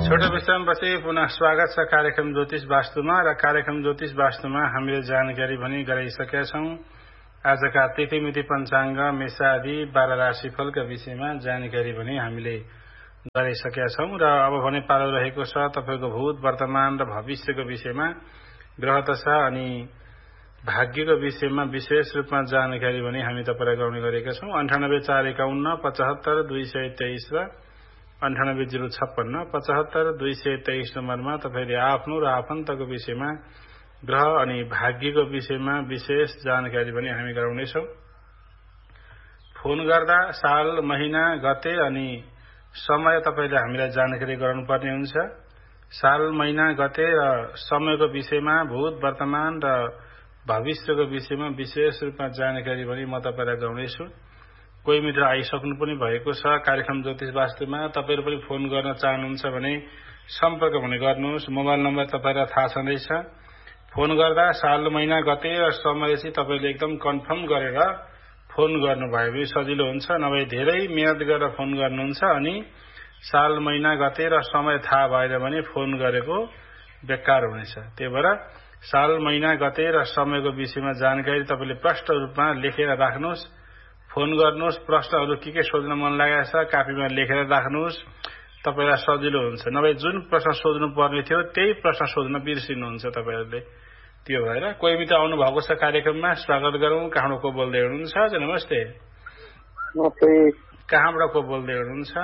छोटो विश्रामपछि पुनः स्वागत छ कार्यक्रम ज्योतिष वास्तुमा र कार्यक्रम ज्योतिष वास्तुमा हामीले जानकारी पनि गराइसकेका छौं। आजका तिथिमिति पञ्चाङ्ग मेषादि 12 राशिफलका विषयमा जानकारी पनि हामीले गराइसकेका छौं र अब भने पालो रहेको छ तपाईको भूत वर्तमान र भविष्यको विषयमा ग्रह दशा अनि भाग्यको विषयमा विशेष रूपमा जानकारी पनि हामी तपाईलाई गराउने गरेका छौं। 984551 75223 र 980657 75223 नम्बरमा तपाईले आफ्नो र आफन्तको विषयमा ग्रह अनि भाग्यको विषयमा विशेष जानकारी पनि हामी गराउनेछौं। फोन गर्दा साल महिना गते अनि समय तपाईले हामीलाई जानकारी गराउनुपर्ने हुन्छ। साल महिना गते र समयको विषयमा भूत वर्तमान र भविष्यको विषयमा विशेष रूपमा जानकारी पनि म तपाईलाई गराउनेछु। कोही मित्र आइसक्नु पनि भएको छ कार्यक्रम ज्योतिष वास्तुमा। तपाईहरु पनि फोन गर्न चाहनुहुन्छ भने सम्पर्क भने गर्नुहोस्। मोबाइल नम्बर तपाईलाई थाहा छँदैछ। फोन गर्दा साल महिना गते र समय चाहिँ तपाईले एकदम कन्फर्म गरेर फोन गर्नुभयो भने सजिलो हुन्छ। नभए धेरै मेहनत गरेर फोन गर्नुहुन्छ अनि साल महिना गते र समय थाहा भएन भने फोन गरेको बेकार हुनेछ। त्यही भएर साल महिना गते र समयको विषयमा जानकारी तपाईले प्रष्ट रूपमा लेखेर राख्नुहोस्। फोन गर्नुहोस्। प्रश्नहरू के सोध्न मन लागेको छ कापीमा लेखेर राख्नुहोस्। तपाईलाई सजिलो हुन्छ। नभए जुन प्रश्न सोध्नु पर्ने थियो त्यही प्रश्न सोध्न बिर्सिनुहुन्छ तपाईहरुले। त्यो भएर कोही मित्र आउनु भएको छ कार्यक्रममा स्वागत गरौं। कहाँबाट को बोल्दै हुनुहुन्छ? नमस्ते। नमस्ते। कहाँबाट को बोल्दै हुनुहुन्छ?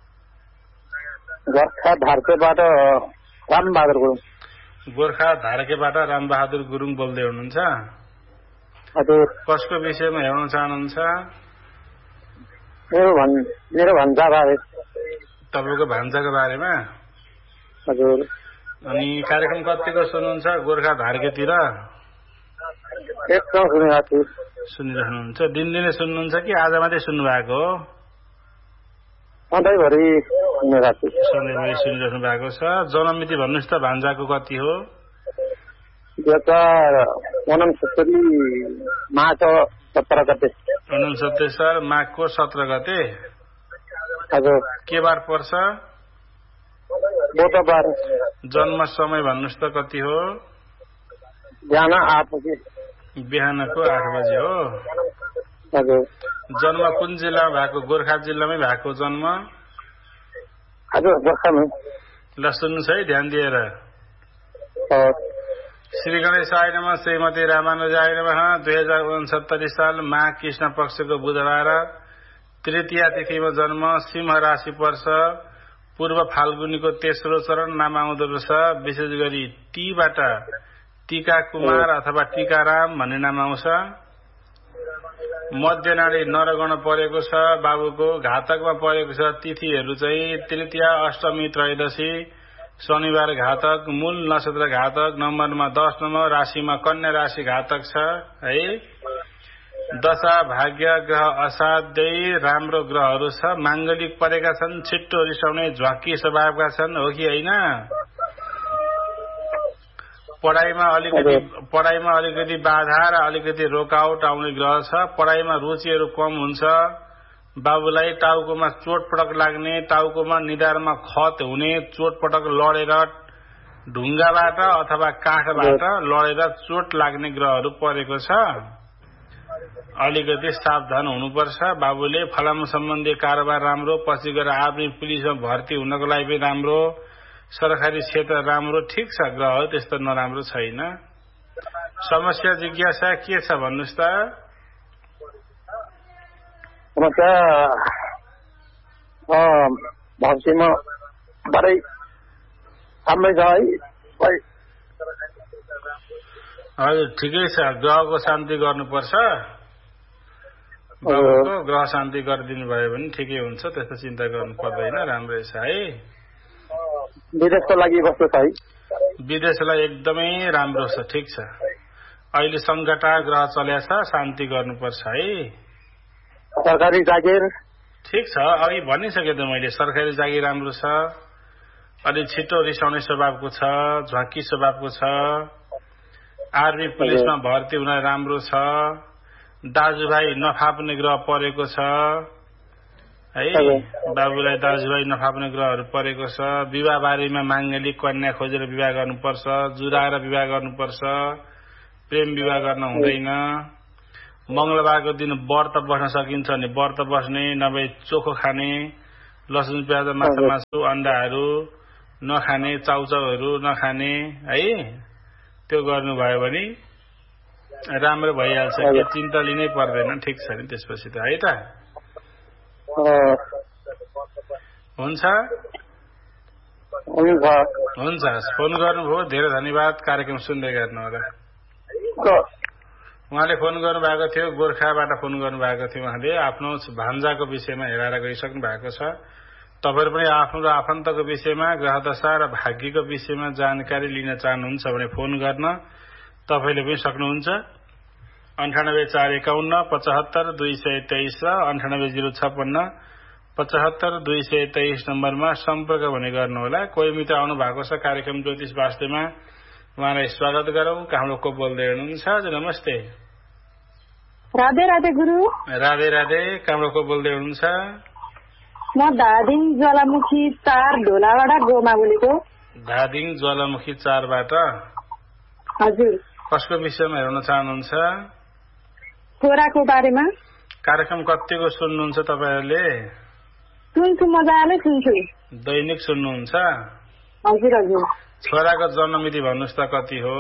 गोर्खा धारकेबाट रामबहादुर गुरुङ। गोर्खा धारकेबाट रामबहादुर गुरुङ बोल्दै हुनुहुन्छ? हजुर। कसको विषयमा हेर्न चाहनुहुन्छ? मेरो भान्जा बारे। तपाईको भान्जाको बारेमा? हजुर। अनि कार्यक्रम कतिको सुन्नुहुन्छ गोर्खा धारकेतिर? एकदम सुनिरहनुहुन्छ? दिनदिनै सुन्नुहुन्छ कि आज मात्रै सुन्नु भएको हो? सधैँभरि सधैँभरि सुनिरहनु भएको छ। जन्ममिति भन्नुहोस् त भान्जाको कति हो? 2069 माघ 17 गते। 69 साल माघको 17 गते। हजुर। के बार पर्छ? बुधबार। जन्म समय भन्नुहोस् त कति हो? बिहान 8 बजे। बिहानको 8 बजे हो? हजुर। जन्म कुन जिल्लामा भएको? गोर्खा जिल्लामै भएको जन्म? हजुर गोर्खामै। ल सुन्नुहोस् है ध्यान दिएर। श्री गणेशाय नमः श्रीमती रामानुजाय नमः। 2069 साल माघ कृष्ण पक्षको बुधबार तृतीया तिथिमा जन्म। सिंह राशि पर्छ। पूर्व फाल्गुनीको तेस्रो चरण नाम आउँदो रहेछ। विशेष गरी टीबाट टीका कुमार अथवा टीकाराम भन्ने नाम आउँछ। मध्य नाडी नरगण परेको छ। बाबुको घातकमा परेको छ। तिथिहरू चाहिँ तृतीया अष्टमी त्रयोदशी शनिबार घातक। मूल नक्षत्र घातक। नम्बरमा 10 नम्बर। राशिमा कन्या राशि घातक छ है। दशा भाग्य ग्रह असाध्यै राम्रो ग्रहहरू छ। मांगलिक परेका छन्। छिट्टो रिसाउने झ्वाकी स्वभावका छन् हो कि होइन? पढाइमा अलिकति बाधा र अलिकति रोकावट आउने ग्रह छ। पढाइमा रुचिहरू कम हुन्छ। बाबुलाई टाउकोमा चोटपटक लाग्ने, टाउकोमा निधारमा खत हुने, चोटपटक लडेर ढुङ्गाबाट अथवा काठबाट लडेर चोट लाग्ने ग्रहहरू परेको छ। अलिकति सावधान हुनुपर्छ। बाबुले फलाम सम्बन्धी कारोबार राम्रो, पछि गएर आर्मी पुलिसमा भर्ती हुनको लागि पनि राम्रो, सरकारी क्षेत्र राम्रो। ठिक छ ग्रहहरू त्यस्तो नराम्रो छैन। समस्या जिज्ञासा के छ भन्नुहोस् त? समस्या भविष्यमा बारै राम्रै छ है। हजुर ठिकै छ। ग्रहको शान्ति गर्नुपर्छ। बाबुको ग्रह शान्ति गरिदिनु भयो भने ठिकै हुन्छ। त्यस्तो चिन्ता गर्नु पर्दैन। राम्रै छ है। विदेशको लागि कस्तो छ है? विदेशलाई एकदमै राम्रो छ। ठिक छ। अहिले संकटा ग्रह चलेको छ। शान्ति गर्नुपर्छ है। सरकारी जागिर ठिक छ। अघि भनिसके त मैले सरकारी जागिर राम्रो छ। अलि छिटो रिसाउने स्वभावको छ। झ्वाकी स्वभावको छ। आर्मी पुलिसमा भर्ती हुन राम्रो छ। दाजुभाइ नफाप्ने ग्रह परेको छ। है बाबुलाई दाजुभाइ नफाप्ने ग्रहहरू परेको छ विवाह बारेमा माङ्गलिक कन्या खोजेर विवाह गर्नुपर्छ जुराएर विवाह गर्नुपर्छ प्रेम विवाह गर्न हुँदैन मंगलबारको दिन व्रत बस्न सकिन्छ भने व्रत बस्ने नभए चोखो खाने लसुन प्याज माछा मासु अण्डाहरू नखाने चाउचाउहरू नखाने है त्यो गर्नुभयो भने राम्रो भइहाल्छ के चिन्ता लिनै पर्दैन ठिक छ नि त्यसपछि त है त हुन्छ हुन्छ फोन गर्नुभयो धेरै धन्यवाद कार्यक्रम सुन्दै गर्नु होला उहाँले फोन गर्नु भएको थियो गोर्खाबाट फोन गर्नु भएको थियो उहाँले आफ्नो भान्जाको विषयमा हेरेर गइसक्नु भएको छ तपाईहरु पनि आफ्नो र आफन्तको विषयमा ग्रहदशा र भाग्यको विषयमा जानकारी लिन चाहनुहुन्छ भने फोन गर्न तपाईले पनि सक्नुहुन्छ 9845 75223 र 9806 75223 नम्बरमा सम्पर्क भने गर्नु होला कोही मित्र आउनु भएको छ कार्यक्रम ज्योतिष वास्तवमा उहाँलाई स्वागत गरौं हाम्रो को बोल्दै हुनुहुन्छ हजुर नमस्ते राधे राधे गुरु राधे राधे हाम्रो को बोल्दै हुनुहुन्छ म धादिङ ज्वालामुखी 4 ढोलाबाट गोमा बोलेको धादिङ ज्वालामुखी 4 बाट हजुर कसको विषयमा हेर्न चाहनुहुन्छ छोराको बारेमा कार्यक्रम कतिको सुन्नुहुन्छ तपाईहरुले सुन्छु मजाले सुन्छु दैनिक सुन्नुहुन्छ हजुर हजुर छोराको जन्ममिति भन्नुस् त कति हो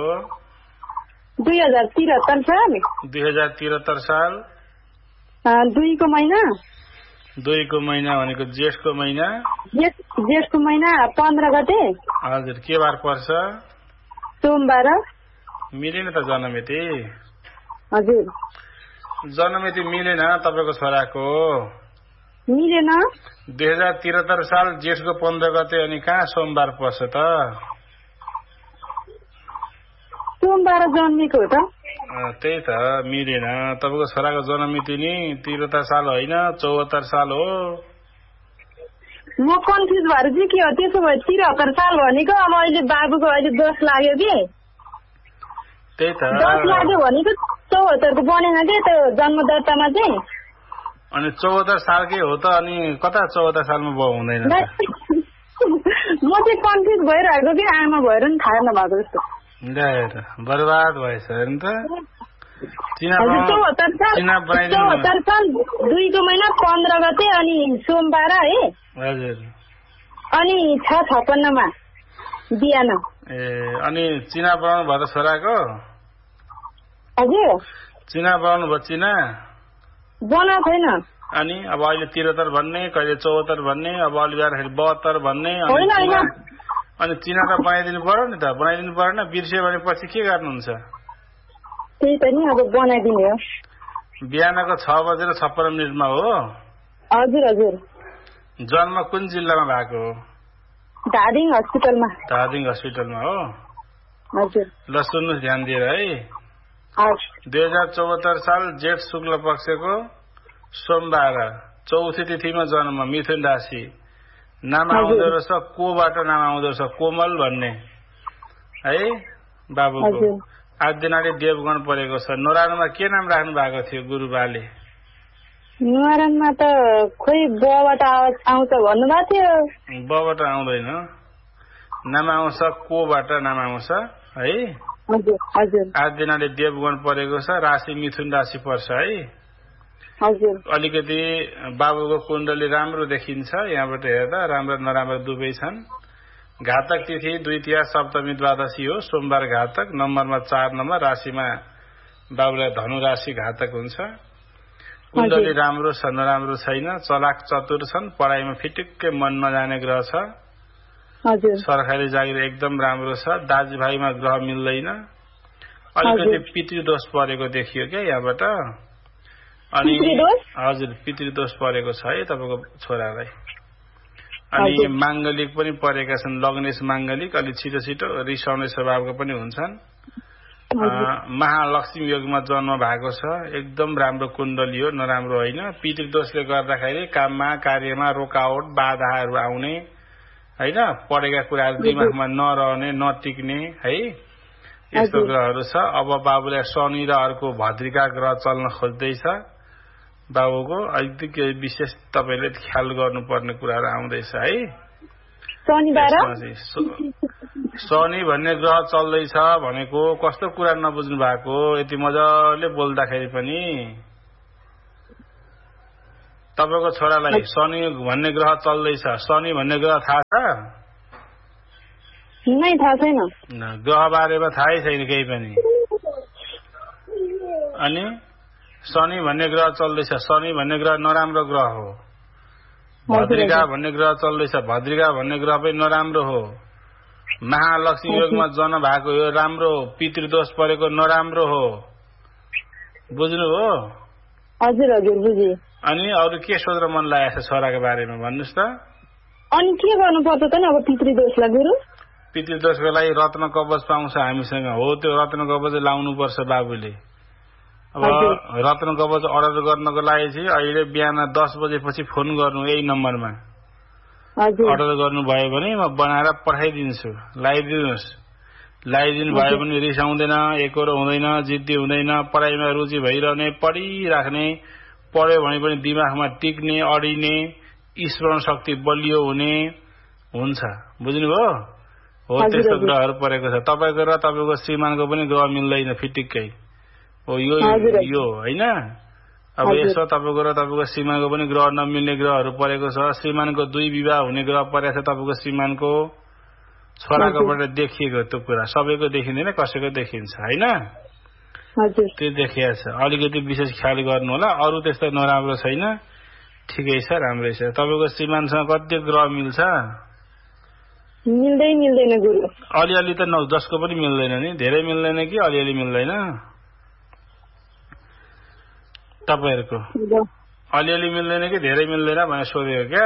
2073 साल 2073 साल 2 को महिना 2 को महिना भनेको जेठको महिना जेठको महिना 15 गते हजुर के बार पर्छ सोमबार मिलेन त जन्ममिति हजुर जन्ममिति मिलेन तपाईको छोराको मिलेन 2073 साल जेठको 15 गते अनि कहाँ सोमबार पर्छ त सोमबार जन्मेको हो त त्यही त मिलेन तपाईको छोराको जन्ममिति नि 73 साल होइन 74 साल हो म कन्फ्युज भएर चाहिँ के हो त्यसो भए 73 साल भनेको अब अहिले बाबुको अहिले 10 लाग्यो के त्यही त 10 लाग्यो भनेको 74 को बनेन के त्यो जन्मदत्तामा चाहिँ अनि 74 सालकै हो त अनि कता 74 सालमा बहु हुँदैन म चाहिँ कन्फ्युज भइरहेको कि आमा भएर नि थाहा नभएको जस्तो बर्बाद भएछ नि त 74 साल 2 को महिना 15 गते अनि सोमबार है हजुर अनि 656 मा बिहान ए अनि चिना बनाउनु भयो त छोराको हजुर चिना बनाउनु भयो चिना बना छैन अनि अब अहिले 73 भन्ने कहिले 74 भन्ने अब अलि बेलाखेरि 72 भन्ने अनि चिना त बनाइदिनु पर्यो नि त बनाइदिनु परेन बिर्स्यो भने पछि के गर्नुहुन्छ त्यही त नि अब बनाइदिने हो बिहानको 6:56 मा हो हजुर हजुर जन्म कुन जिल्लामा भएको हो धादिङ हस्पिटलमा हो हजुर ल सुन्नुहोस् ध्यान दिएर है 2074 साल जेठ शुक्ल पक्षको सोमबार चौथी तिथिमा जन्म मिथुन राशि नाम आउँदो रहेछ कोबाट नाम आउँदो रहेछ कोमल भन्ने है बाबुको आदिनाडी देवगण परेको छ नोरानमा के नाम राख्नु भएको थियो गुरुबाले नोरानमा त खोइ बबाट आउँछ भन्नुभएको थियो बबाट आउँदैन नाम आउँछ कोबाट नाम आउँछ है हजुर आदिनाडी देवगण परेको छ राशि मिथुन राशि पर्छ है हजुर अलिकति बाबुको कुण्डली राम्रो देखिन्छ यहाँबाट हेर्दा राम्रो नराम्रो दुवै छन् घातक तिथि द्वितीया सप्तमी द्वादशी हो सोमबार घातक नम्बरमा 4 नम्बर राशिमा बाबुलाई धनु राशि घातक हुन्छ कुण्डली राम्रो छ नराम्रो छैन चलाक चतुर छन् पढाइमा फिटिक्कै मन नजाने ग्रह छ हजुर सरकारी जागिर एकदम राम्रो छ दाजुभाइमा ग्रह मिल्दैन अलिकति पितृदोष परेको देखियो क्या यहाँबाट अनि हजुर पितृदोष परेको छ है तपाईको छोरालाई अनि मांगलिक पनि परेका छन् लग्नेश मांगलिक अलि छिटो छिटो रिसाउने स्वभावको पनि हुन्छन् महालक्ष्मी योगमा जन्म भएको छ एकदम राम्रो कुण्डली हो नराम्रो होइन पितृदोषले गर्दाखेरि काममा कार्यमा रोकावट बाधाहरू आउने हैन पढेका कुराहरू दिमागमा नरहने नटिक्ने है यस्तो ग्रहहरू छ अब बाबुलाई शनि र अर्को भद्रिका ग्रह चल्न खोज्दैछ बाबुको अलिकति केही विशेष तपाईँले ख्याल गर्नुपर्ने कुराहरू आउँदैछ है। शनि भन्ने ग्रह चल्दैछ भनेको कस्तो कुरा नबुझ्नु भएको, यति मजाले बोल्दाखेरि पनि तपाईँको छोरालाई शनि भन्ने ग्रह चल्दैछ, शनि भन्ने ग्रह थाहा छ? नै थाहा छैन, ग्रह बारेमा थाहै छैन केही पनि। अनि शनि भन्ने ग्रह चल्दैछ, शनि भन्ने ग्रह नराम्रो ग्रह हो। भद्रिका भन्ने ग्रह चल्दैछ, भद्रिका भन्ने ग्रह पनि नराम्रो हो। महालक्ष्मी योगमा जन्म भएको यो राम्रो हो, पितृदोष परेको नराम्रो हो। बुझ्नुभयो? हजुर हजुर बुझेँ। अनि अरू के सोध्न मन लागेको छ छोराको बारेमा भन्नुहोस् त। अनि के गर्नुपर्छ त नि अब पितृदोषलाई गुरु? पितृदोषको लागि रत्न कवच पाउँछ हामीसँग, हो त्यो रत्न कवच लाउनुपर्छ बाबुले। अब रत्न कवच अर्डर गर्नको लागि चाहिँ अहिले बिहान 10 बजेपछि फोन गर्नु यही नम्बरमा। अर्डर गर्नुभयो भने म बनाएर पठाइदिन्छु, लगाइदिनुहोस्। लगाइदिनु भयो भने रिसाउँदैन, एकरो हुँदैन, जिद्दी हुँदैन, पढाइमा रुचि भइरहने, पढिराख्ने, पढ्यो भने पनि दिमागमा टिक्ने, अडिने, स्मरण शक्ति बलियो हुने हुन्छ। बुझ्नुभयो? हो त्यस्तो ग्रहहरू परेको छ। तपाईँको र तपाईँको श्रीमानको पनि ग्रह मिल्दैन फिटिक्कै हो यो होइन। अब यसो तपाईँको र तपाईँको श्रीमानको पनि ग्रह नमिल्ने ग्रहहरू परेको छ। श्रीमानको 2 विवाह हुने ग्रह परेको छ तपाईँको श्रीमानको। छोराकोबाट देखिएको त्यो कुरा सबैको देखिँदैन, कसैको देखिन्छ होइन, त्यो देखिएको छ। अलिकति विशेष ख्याल गर्नु होला, अरू त्यस्तो नराम्रो छैन, ठिकै छ, राम्रै छ। तपाईँको श्रीमानसँग कति ग्रह मिल्छ? मिल्दैन गुरु। अलिअलि त जसको पनि मिल्दैन नि, धेरै मिल्दैन कि अलिअलि मिल्दैन? तपाईँहरूको अलिअलि मिल्दैन कि धेरै मिल्दैन भनेर सोधेको क्या?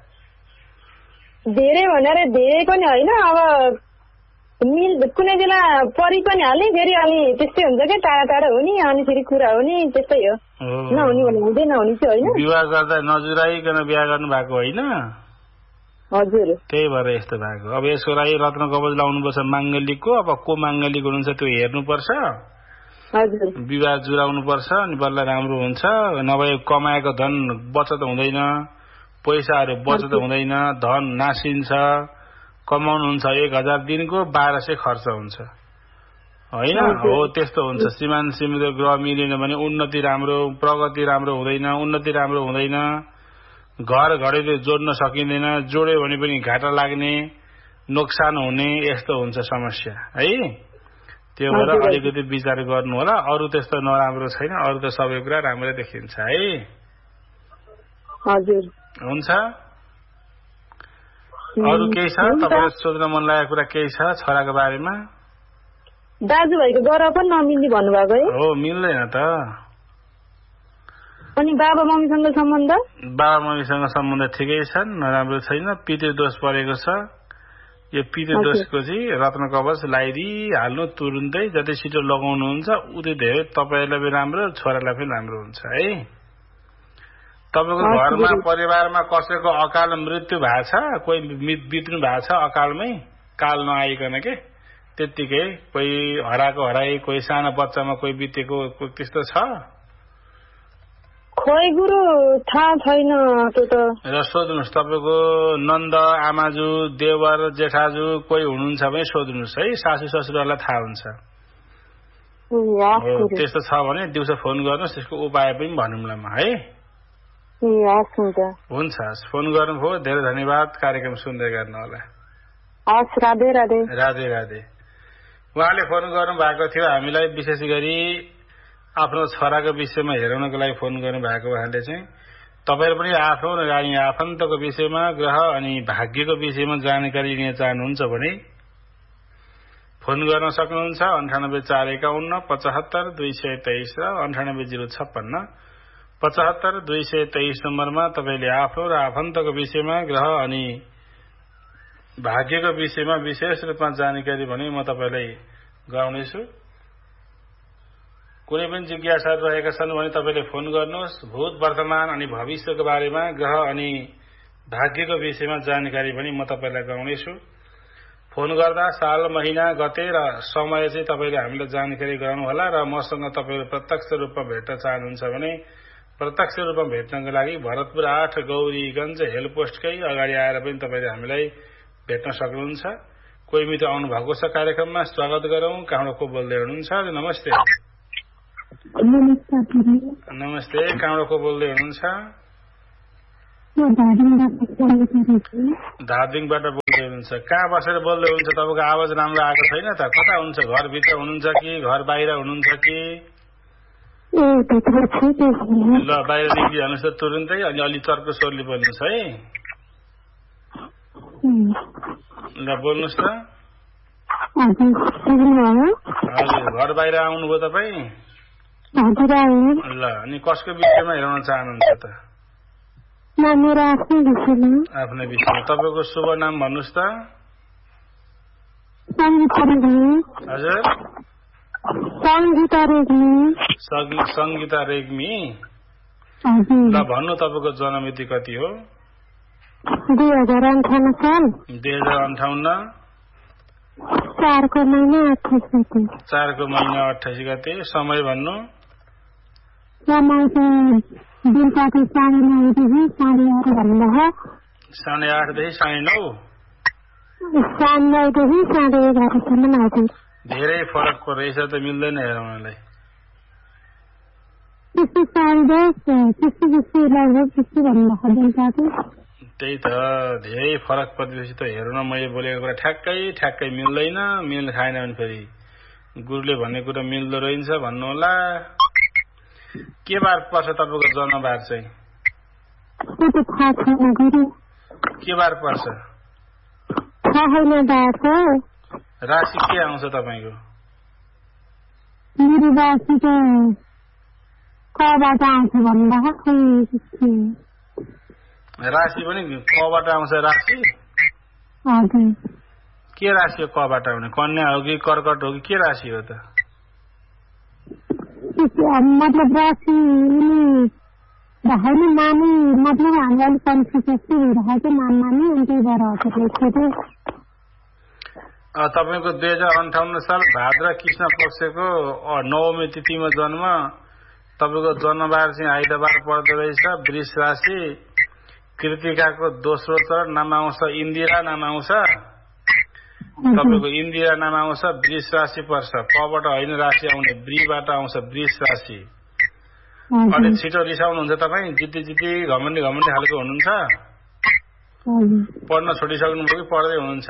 धेरै भनेर धेरै पनि होइन, अब कुनै बेला परि पनि हाल्ने, फेरि अलि त्यस्तै हुन्छ क्या, टाढा टाढा हुने, अनि फेरि कुरा हुने, त्यस्तै हो। नहुने भने हुँदैन, हुने चाहिँ होइन। विवाह गर्दा नजुराइकन बिहा गर्नु भएको होइन? हजुर, त्यही भएर यस्तो भएको। अब यसको लागि रत्न कवच लाउनुपर्छ माङ्गलिकको। अब को माङ्गलिक हुनुहुन्छ त्यो हेर्नुपर्छ, विवाह जुराउनुपर्छ, अनि बल्ल राम्रो हुन्छ। नभए कमाएको धन बचत हुँदैन, पैसाहरू बचत हुँदैन, धन नासिन्छ। कमाउनुहुन्छ 1000 दिनको 1200 खर्च हुन्छ होइन? हो त्यस्तो हुन्छ। श्रीमान श्रीमती ग्रह मिलेन भने उन्नति राम्रो, प्रगति राम्रो हुँदैन, उन्नति राम्रो हुँदैन। घर घडीले जोड्न सकिँदैन, जोड्यो भने पनि घाटा लाग्ने, नोक्सान हुने, यस्तो हुन्छ समस्या है। त्यो भएर अलिकति विचार गर्नु होला। अरू त्यस्तो नराम्रो छैन, अरू त सबै कुरा राम्रै देखिन्छ है। हजुर, हुन्छ। अरू केही छ तपाईलाई सोध्न मन लागेको कुरा केही छ छोराको बारेमा? दाजुभाइको ग्रह पनि नमिल्ने भन्नुभएको है? हो, मिल्दैन त। अनि बाबा मम्मीसँग सम्बन्ध? बाबा मम्मीसँग सम्बन्ध ठिकै छन्, नराम्रो छैन। पितृदोष परेको छ। यो पितृदोषको चाहिँ रत्न कवच लगाइदिइहाल्नु तुरुन्तै। जति छिटो लगाउनुहुन्छ उति धेरै तपाईँलाई पनि राम्रो, छोरालाई पनि राम्रो हुन्छ है। तपाईँको घरमा परिवारमा कसैको अकाल मृत्यु भएको छ, कोही बित्नु भएको छ अकालमै, काल नआइकन के त्यत्तिकै, कोही हराएको हराई, कोही सानो बच्चामा कोही बितेको, त्यस्तो छ? खोइ गुरु थाहा छैन त्यो त। र सोध्नुहोस्, तपाईँको नन्द आमाजु देवर जेठाजु कोही हुनुहुन्छ भने सोध्नुहोस् है, सासू ससुरालाई थाहा हुन्छ। त्यस्तो छ भने दिउँसो फोन गर्नुहोस्, त्यसको उपाय पनि भनौँला म है। हुन्छ, फोन गर्नुभयो, धेरै धन्यवाद। कार्यक्रम सुन्दै गर्नु होला। राधे राधे। राधे राधे। उहाँले फोन गर्नु भएको थियो हामीलाई, विशेष गरी आफ्नो छोराको विषयमा हेराउनको लागि फोन गर्नु भएको। उहाँले चाहिँ तपाईहरु पनि आफ्नो र आफन्तको विषयमा, ग्रह अनि भाग्यको विषयमा जानकारी लिन चाहनुहुन्छ भने फोन गर्न सक्नुहुन्छ। 984151 75223 र 98056 75223 नम्बरमा तपाईले आफ्नो र आफन्तको विषयमा, ग्रह अनि भाग्यको विषयमा विशेष रूपमा जानकारी भने म तपाईलाई गराउनेछु। कुनै पनि जिज्ञासाहरू रहेका छन् भने तपाईले फोन गर्नुहोस्। भूत, वर्तमान अनि भविष्यको बारेमा, ग्रह अनि भाग्यको विषयमा जानकारी पनि म तपाईलाई गराउनेछु। फोन गर्दा साल, महिना, गते र समय चाहिँ तपाईले हामीलाई जानकारी गराउनु होला। र मसँग तपाईले प्रत्यक्ष रूपमा भेट्न चाहनुहुन्छ भने प्रत्यक्ष रूपमा भेट्नको लागि भरतपुर 8 गौरीगञ्ज हेल पोस्टकै अगाडि आएर पनि तपाईले हामीलाई भेट्न सक्नुहुन्छ। कोही मित्र आउनु भएको छ कार्यक्रममा, स्वागत गरौं। कहाँबाट को बोल्दै हुनुहुन्छ? नमस्ते। नमस्ते, कहाँबाट को बोल्दै हुनुहुन्छ? धादिङबाट बोल्दै हुनुहुन्छ। कहाँ बसेर बोल्दै हुनुहुन्छ? तपाईँको आवाज राम्रो आएको छैन त। कता हुनुहुन्छ? घरभित्र हुनुहुन्छ कि घर बाहिर हुनुहुन्छ कि? ल बाहिर निक्लिहाल्नुहोस् त तुरुन्तै। अनि अलि चर्को स्वरले बोल्नुहोस् है। ल बोल्नुहोस् त। हजुर, घर बाहिर आउनुभयो तपाईँ? ल, अनि कसको विषयमा हेराउन चाहनुहुन्छ त? आफ्नै विषयमा। तपाईँको शुभ नाम भन्नुहोस् त। हजुर, सङ्गीता रेग्मी। ल भन्नु, तपाईँको जन्ममिति कति हो? 2058 साल 2058 4 को महिना 28 गते। समय भन्नु। समय बेलुकाको 9:30देखि 8:30 भन्दा 8:30 देखि 9:30 9:30देखि 11:30सम्म आउँछ। धेरै फरक रहेछ त, मिल्दैन हेराउनलाई। त्यही त, धेरै फरक परेपछि त हेर्न मैले बोलेको कुरा ठ्याक्कै मिल्दैन। मिल्न खाएन भने फेरि गुरुले भन्ने कुरा मिल्दो रहेछ भन्नु होला। के बार पर्छ तपाईँको जन्मबार चाहिँ? के बार पर्छ? राशि के आउँछ तपाईँको? मेरो राशि त कबाट आउँछ भन्दा राशि पनि कबाट आउँछ? राशि के राशि हो कबाट आउने? कन्या हो कि कर्कट हो कि के राशि हो त? मतलब राशि नानी, मतलब हामी अलिक कन्फ्युज भइरहेको नानी त्यही भएर तपाईँको 2058 साल भाद्र कृष्ण पक्षको 9औं तिथिमा जन्म। तपाईँको जन्मबार चाहिँ आइतबार पर्दो रहेछ। वृष राशि, कृतिकाको दोस्रो चरण, नाम आउँछ इन्दिरा नाम आउँछ। तपाईँको इन्दिरा नाम आउँछ। वृष राशि पर्छ। कबाट होइन राशि आउने, ब्रीबाट आउँछ वृष राशि। अलिक छिटो रिसाउनुहुन्छ तपाईँ? जिद्दी घमण्डी खालको हुनुहुन्छ? पढ्न छोडिसक्नुभयो कि पढ्दै हुनुहुन्छ?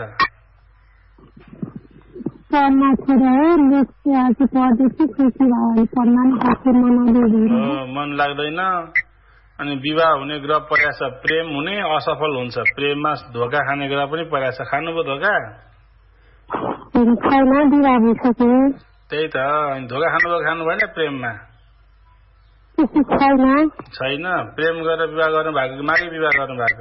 मन लाग्दैन। अनि विवाह हुने ग्रह परेको छ, प्रेम हुने असफल हुन्छ। प्रेममा धोका खाने ग्रह पनि परेको छ। खानुभयो धोका? त्यही त, धोका खानु भएन प्रेममा? छैन। प्रेम गरेर विवाह गर्नु भएको कि मागी विवाह गर्नु भएको?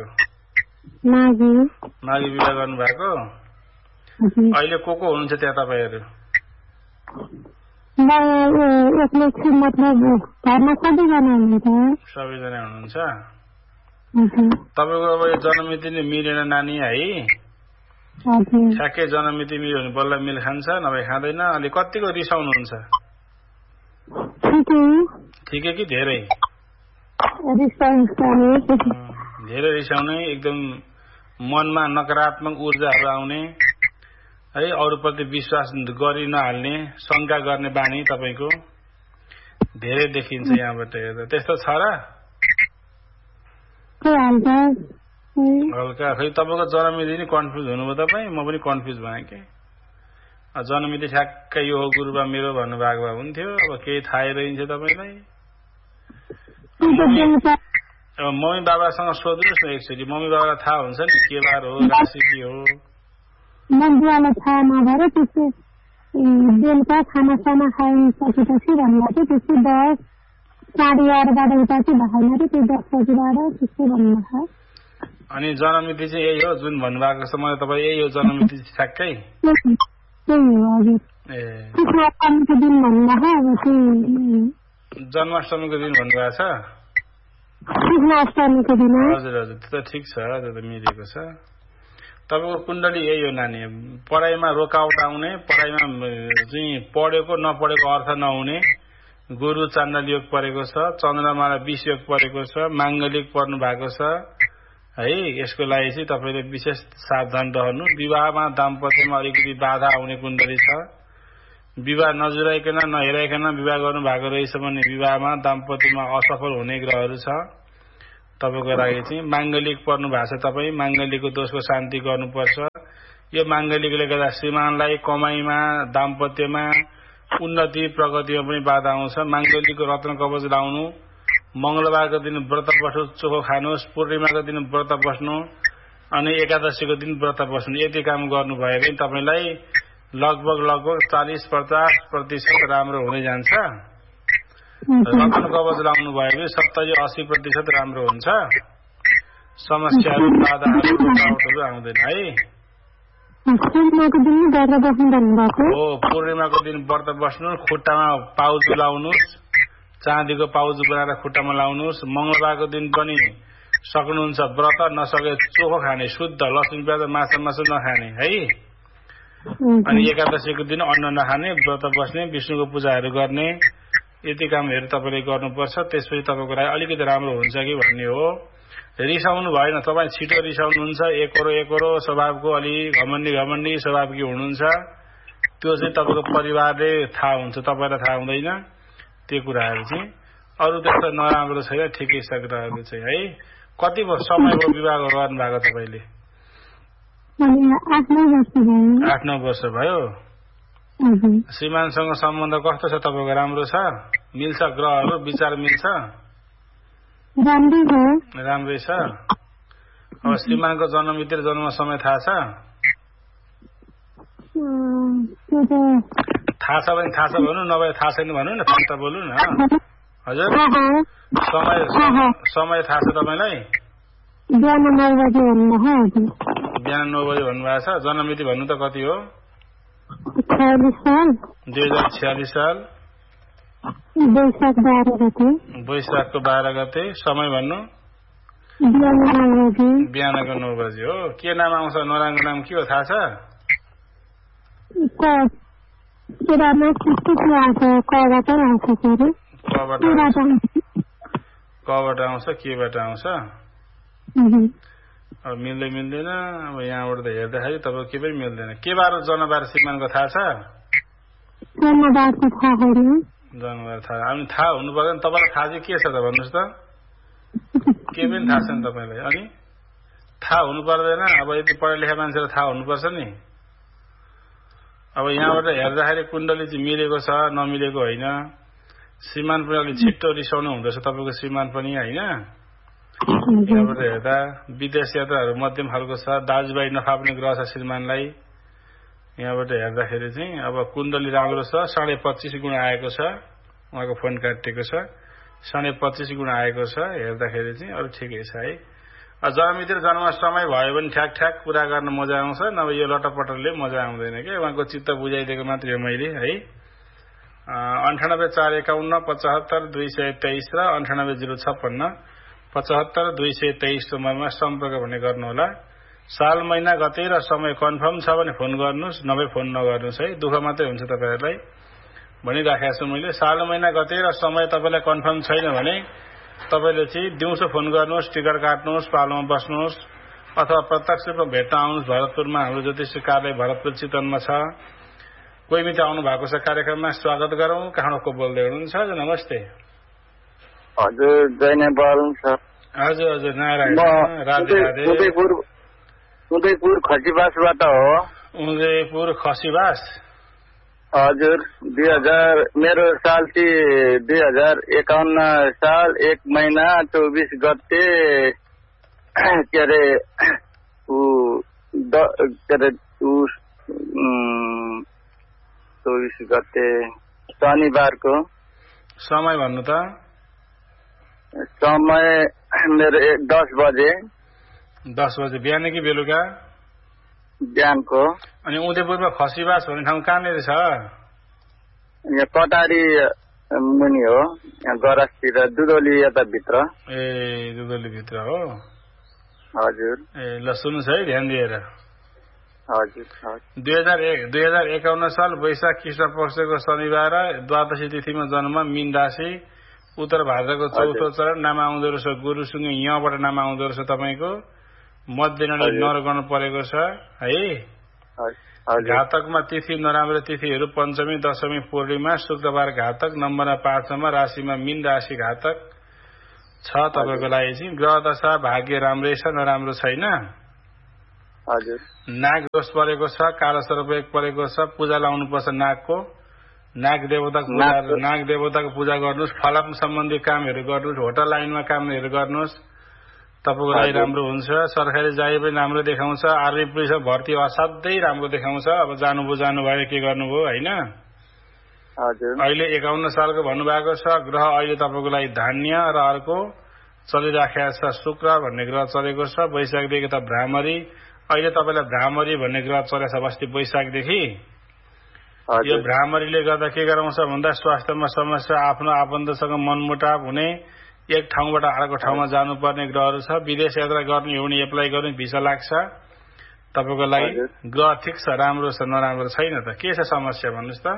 मागी विवाह गर्नु भएको। अहिले को हुनुहुन्छ त्यहाँ तपाईँहरू? सबैजना हुनुहुन्छ। तपाईँको अब यो जन्ममिति नै मिलेन नानी है? ठ्याक्कै जन्ममिति मिल्यो भने बल्ल मिल खान्छ, नभए खाँदैन। अलि कतिको रिसाउनुहुन्छ? ठिकै कि धेरै? धेरै रिसाउने, एकदम मनमा नकारात्मक ऊर्जाहरू आउने है, अरूप्रति विश्वास गरि नहाल्ने, शङ्का गर्ने बानी तपाईँको धेरै देखिन्छ यहाँबाट हेर्दा। त्यस्तो छ र? हल्का। खै तपाईँको जन्ममिति नि कन्फ्युज हुनुभयो तपाईँ? म पनि कन्फ्युज भएँ कि। जन्ममिति ठ्याक्कै यो हो गुरुबा मेरो भन्नुभएको भए हुन्थ्यो। अब केही थाहै रहन्छ तपाईँलाई। अब मम्मी बाबासँग सोध्नुहोस् न एकचोटि। मम्मी बाबालाई थाहा हुन्छ नि के बार हो, राशि के हो? थाहा नभएर त्यसै बेलुका खानासाना खाइसकेपछि भन्दा चाहिँ त्यसै 10 साढे 11बाट उता चाहिँ भएन र त्यो 10 बजीबाट त्यस्तै भन्नुभयो। अनि जन्ममिति चाहिँ यही हो जुन भन्नुभएको छ? मलाई तपाईँ यही हो जन्ममिति ठ्याक्कै? जन्माष्टमीको दिन भन्नुभएको छ। जन्माष्टमीको दिन भन्नुभएको छ? कृष्णाष्टमीको दिन। हजुर हजुर, त्यो त ठिक छ, त्यो त मिलेको छ। तपाईँको कुण्डली यही हो नानी। पढाइमा रोकावट आउने, पढाइमा चाहिँ पढेको नपढेको अर्थ नहुने, गुरु चाण्डल योग परेको छ, चन्द्रमाला 20 योग परेको छ, माङ्गलिक पर्नु भएको छ है। यसको लागि चाहिँ तपाईले विशेष सावधान रहनु। विवाहमा दाम्पत्यमा अलिकति बाधा आउने कुण्डली छ। विवाह नजुराइकन नहेराइकन विवाह गर्नु भएको रहेछ भने विवाहमा दाम्पत्यमा असफल हुने ग्रहहरू छ। तपाईको लागि चाहिँ माङ्गलिक पर्नु भएको छ, तपाई माङ्गलिकको दोषको शान्ति गर्नुपर्छ। यो माङ्गलिकले गर्दा श्रीमानलाई कमाईमा दाम्पत्यमा उन्नति प्रगतिमा पनि बाधा आउँछ। माङ्गलिकको रत्न कवच लाउनु, मंगलबारको दिन व्रत बस्नु, चोखो खानुहोस्, पूर्णिमाको दिन व्रत बस्नु अनि एकादशीको दिन व्रत बस्नु। यति काम गर्नुभयो भने तपाईलाई लगभग 40-50% राम्रो हुने जान्छ। रत्न कवच लाउनु भयो भने 70-80% राम्रो हुन्छ। समस्याहरू बाधाहरू रुकावटहरू आउँदैन है। पूर्णिमाको दिन व्रत बस्नु, खुट्टामा पाउजु लाउनुहोस्, चाँदीको पाउजु बनाएर खुट्टामा लाउनुहोस्। मंगलबारको दिन पनि सक्नुहुन्छ व्रत, नसके चोखो खाने, शुद्ध लसुन प्याज माछा मासु नखाने है। अनि एकादशीको दिन अन्न नखाने, व्रत बस्ने, विष्णुको पूजाहरू गर्ने। यति कामहरू तपाईले गर्नुपर्छ। त्यसपछि तपाईको लागि अलिकति राम्रो हुन्छ कि भन्ने हो। रिसाउनु भएन, तपाईँ छिटो रिसाउनुहुन्छ, एकरो स्वभावको, अलि घमण्डी स्वभावकी हुनुहुन्छ। त्यो चाहिँ तपाईको परिवारले थाहा हुन्छ, तपाईलाई थाहा हुँदैन। त्यो कुराहरू चाहिँ अरू त्यस्तो नराम्रो छैन, ठिकै छ कुराहरू चाहिँ है। कति समयको विवाह गर्नु भएको तपाईले? 8-9 वर्ष भयो। श्रीमानसँग सम्बन्ध कस्तो छ तपाईको? राम्रो छ? मिल्छ? ग्रहहरू विचार मिल्छ? राम्रै छ। अब श्रीमानको जन्ममिति र जन्म समय थाहा छ? थाहा छ भने थाहा छ भन्नु, नभए थाहा छैन भन्नु न, फाल्ट बोल्नु न। हजुर समय थाहा छ तपाईलाई? बिहान 9 बजे भन्नुभएको छ। जन्ममिति भन्नु त कति हो? 2046 साल वैशाखको 12 गते। समय भन्नु? बिहानको 9 बजे हो। के नाम आउँछ? नराम्रो नाम के हो थाहा छ? कबाट आउँछ, केबाट आउँछ? अब मिल्दैन। अब यहाँबाट त हेर्दाखेरि तपाईँ के पनि मिल्दैन। के बार जन्मबार श्रीमानको थाहा छ? जन्मबार थाहा। अनि थाहा हुनु पर्दैन। तपाईँलाई थाहा चाहिँ के छ त भन्नुहोस् त? के पनि थाहा छैन तपाईँलाई? अनि थाहा हुनु पर्दैन। अब यति पढा लेखा मान्छेलाई थाहा हुनुपर्छ नि। अब यहाँबाट हेर्दाखेरि कुण्डली चाहिँ मिलेको छ, नमिलेको होइन। श्रीमान पनि अलिक छिट्टो रिसाउनु हुँदैछ तपाईँको श्रीमान पनि होइन। यहाँबाट हेर्दा विदेश यात्राहरू मध्यम खालको छ। दाजुभाइ नफाप्ने ग्रह छ श्रीमानलाई। यहाँबाट हेर्दाखेरि चाहिँ अब कुण्डली राम्रो छ। 25.5 गुण आएको छ। उहाँको फोन काटिएको छ। 25.5 गुण आएको छ। हेर्दाखेरि चाहिँ अरू ठिकै छ है। जन्ममिति र जन्म समय भयो भने ठ्याक कुरा गर्न मजा आउँछ, नभए यो लटपटरले मजा आउँदैन के। उहाँको चित्त बुझाइदिएको मात्रै हो मैले है। 98-451 75-223 र 98-056 75-223 नम्बरमा सम्पर्क भने गर्नुहोला। साल महिना गते र समय कन्फर्म छ भने फोन गर्नुहोस्, नभए फोन नगर्नुहोस् है। दुःख मात्रै हुन्छ तपाईहरुलाई भनिराखेको छु मैले। साल महिना गते र समय तपाईलाई कन्फर्म छैन भने तपाईले चाहिँ दिउँसो फोन गर्नुहोस्, टिकट काट्नुहोस्, पालोमा बस्नुहोस् अथवा प्रत्यक्ष रूपमा भेट्न आउनुहोस्। भरतपुरमा हाम्रो ज्योतिष कार्यालय भरतपुर चितवनमा छ। कोही मित्र आउनु भएको छ कार्यक्रममा, स्वागत गरौँ। कहाँको बोल्दै हुनुहुन्छ? हजुर नमस्ते। हजुर जय नेपाल सर। हजुर नारायण। राधे राधे। उदयपुर खसीबासबाट हो। उदयपुर खसीबास? हजुर 2000 मेरो साल चाहिँ 2051 साल 1 महिना 24 गते के अरे 24 गते शनिबारको। समय भन्नु त? समय मेरो 10 बजे। 10 बजे बिहान कि बेलुका? बिहानको। अनि उदयपुरमा खसीबास भन्ने ठाउँ कहाँनिर छ? यहाँ कटारी मुनि हो, यहाँ गरासतिर दुधोली यता भित्र। ए दुधोली भित्र हो। हजुर। ए ल सुन्नुहोस् है ध्यान दिएर। हजुर 2051 साल वैशाख कृष्ण पक्षको शनिबार द्वादशी तिथिमा जन्म, मीन राशि, उत्तर भाद्रको चौथो चरण, नाम आउँदो रहेछ गुरुसँग, यहाँबाट नाम आउँदो रहेछ तपाईँको, मध्य नरगण परेको छ है। घातकमा तिथि नराम्रो तिथिहरू पञ्चमी, दशमी, पूर्णिमा, शुक्रबार घातक, नम्बरमा 5 राशिमा मीन राशि घातक छ तपाईँको लागि चाहिँ। ग्रह दशा भाग्य राम्रै छ, नराम्रो छैन। नाग दोष परेको छ, कालो सर्प योग परेको छ, पूजा लाउनुपर्छ नागको। नाग देवताको पूजा गर्नुहोस्, फलम सम्बन्धी कामहरू गर्नुहोस्, होटल लाइनमा कामहरू गर्नुहोस्, तपाईँको लागि राम्रो हुन्छ। सरकारी जागिर पनि राम्रो देखाउँछ, आर्मी पुलिसमा भर्ती असाध्यै राम्रो देखाउँछ। अब जानुभयो के गर्नुभयो होइन। अहिले 51 सालको भन्नुभएको छ। ग्रह अहिले तपाईँको लागि धान्य र अर्को चलिराखेको छ शुक्र भन्ने ग्रह चलेको छ। वैशाखदेखि त भ्रामरी, अहिले तपाईँलाई भ्रामरी भन्ने ग्रह चलेको छ अस्ति वैशाखदेखि। यो भ्रामरीले गर्दा के गराउँछ भन्दा स्वास्थ्यमा समस्या, आफ्नो आफन्तसँग मनमुटाव हुने, एक ठाउँबाट अर्को ठाउँमा जानुपर्ने ग्रहहरू छ। विदेश यात्रा गर्ने हो भने एप्लाई गर्ने, भिसा लाग्छ तपाईँको लागि। ग्रह ठिक छ, राम्रो छ, नराम्रो छैन त। के छ समस्या भन्नुहोस् त?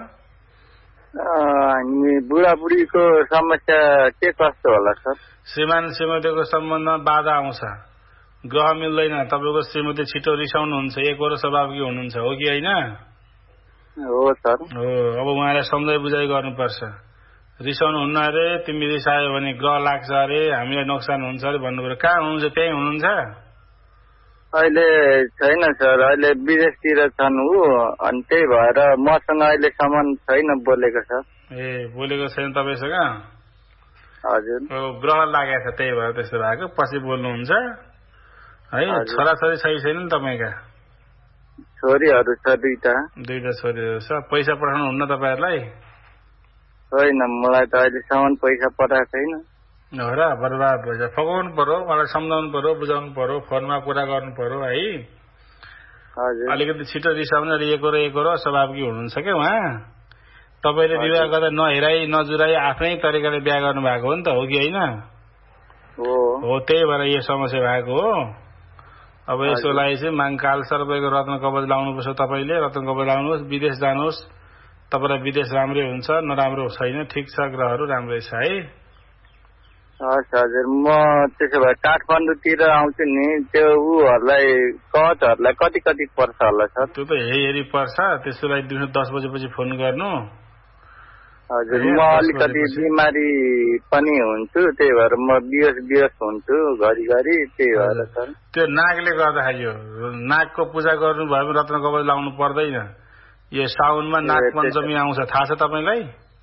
बुढाबुढीको समस्या के कस्तो होला सर? श्रीमतीको सम्बन्धमा बाधा आउँछ, ग्रह मिल्दैन। तपाईँको श्रीमती छिटो रिसाउनुहुन्छ, एकहोरो स्वभावकी हुनुहुन्छ, हो कि होइन? हो सर। हो, अब उहाँलाई सम्झाइ बुझाइ गर्नुपर्छ। रिसाउनु हुन्न अरे, तिमी रिसायो भने ग्रह लाग्छ अरे, हामीलाई नोक्सान हुन्छ अरे भन्नु पर्यो। कहाँ हुनुहुन्छ? त्यही हुनुहुन्छ? अहिले छैन सर, अहिले विदेशतिर छन् ऊ, अनि त्यही भएर मसँग अहिलेसम्म छैन बोलेको सर। ए, बोलेको छैन तपाईँसँग? हजुर। ग्रह लागेको छ, त्यही भएर त्यस्तो भएको। पछि बोल्नुहुन्छ है। छोराछोरी छैन तपाईँका? छोरीहरू छ, दुईटा छोरीहरू छ। पैसा पठाउनु हुन्न तपाईँहरूलाई? होइन, मलाई त अहिलेसम्म पैसा पठाएको छैन। हो र, बर्बाद भएछ। फगाउनु पर्यो, मलाई सम्झाउनु पर्यो, बुझाउनु पर्यो, फोनमा कुरा गर्नु पर्यो है। अलिकति छिटो रिसाउने, एकरो स्वभावकी हुनुहुन्छ क्या उहाँ। तपाईँले विवाह गर्दा नहेराई नजुराई आफ्नै तरिकाले बिहा गर्नु भएको हो नि त, हो कि होइन? हो, त्यही भएर यो समस्या भएको हो। अब यसको लागि चाहिँ माङकाल सर्पको रत्न कवच लाउनुपर्छ तपाईँले। रत्न कवच लाउनुहोस्, विदेश जानुहोस्, तपाईँलाई विदेश राम्रै हुन्छ, नराम्रो छैन, ठिक छ, ग्रहहरू राम्रै छ है। हजुर, म त्यसो भए काठमाडौँतिर आउँछु नि। त्यो उहरूलाई कवचहरूलाई कति कति पर्छ होला सर? त्यो त हेरी पर्छ, त्यसको लागि दिउँसो 10 बजेपछि फोन गर्नु। हजुर, म अलिकति बिमारी पनि हुन्छु, त्यही भएर म बिहोस हुन्छु घरिघरि, त्यही भएर सर। त्यो नागले गर्दाखेरि यो नागको पूजा गर्नु भयो भने रत्न कवच लाउनु पर्दैन। यो साउनमा नाग पञ्चमी आउँछ, थाहा छ तपाईँलाई?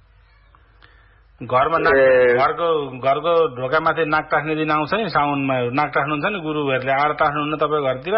घरमा घरको ढोकामाथि नाग टाँस्ने दिन आउँछ नि साउनमा। नाग टाँस्नुहुन्छ नि गुरुहरूले, आएर टाँस्नुहुन्न तपाईँ घरतिर?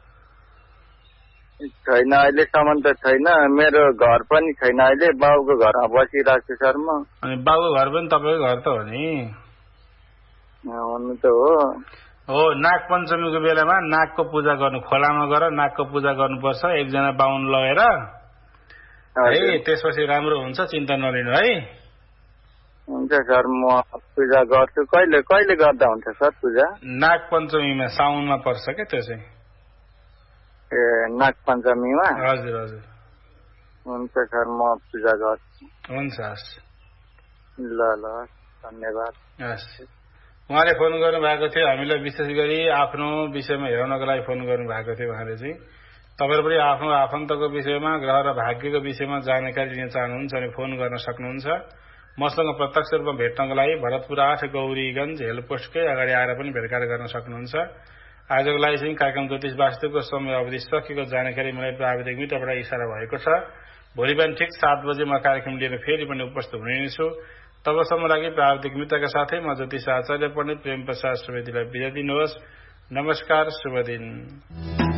छैन, अहिलेसम्म त छैन। मेरो घर पनि छैन, अहिले बाउको घरमा बसिरहेको छु सर म। अनि बाउको घर पनि तपाईँको घर त हो नि? हुनु त हो। नाग पञ्चमीको बेलामा नागको पूजा गर्नु, खोलामा गएर नागको पूजा गर्नुपर्छ, एकजना बाहुन लगेर है। त्यसपछि राम्रो हुन्छ, चिन्ता नलिनु है। हुन्छ सर, म पूजा गर्छु। कहिले गर्दा हुन्छ सर पूजा? नाग पञ्चमीमा, साउनमा पर्छ क्या त्यो चाहिँ। ए, नाग पञ्चमीमा? हजुर। हुन्छ सर, म पूजा गर्छु। हुन्छ, हस्। ल, धन्यवाद। हस्। उहाँले फोन गर्नु भएको थियो, हामीलाई विशेष गरी आफ्नो विषयमा हेराउनको लागि फोन गर्नु भएको थियो उहाँले चाहिँ। तपाईँहरू पनि आफ्नो आफन्तको विषयमा, ग्रह र भाग्यको विषयमा जानकारी लिन चाहनुहुन्छ भने फोन गर्न सक्नुहुन्छ। मसँग प्रत्यक्ष रूपमा भेट्नको लागि भरतपुर 8 गौरीगञ्ज हेलपोस्टकै अगाडि आएर पनि भेटघाट गर्न सक्नुहुन्छ। आजको लागि चाहिँ कार्यक्रम ज्योतिष वास्तुको समय अवधि सकेको जानकारी मलाई प्राविधिक मित्रबाट इसारा भएको छ। भोलि बिहान ठिक 7 बजे म कार्यक्रम लिएर फेरि पनि उपस्थित हुने नै छु। तबसम्म लागि प्राविधिक मित्रका साथै म ज्योतिष आचार्य पण्डित प्रेम प्रसाद सुवेदीलाई बिदा दिनुहोस्। नमस्कार, शुभ दिन।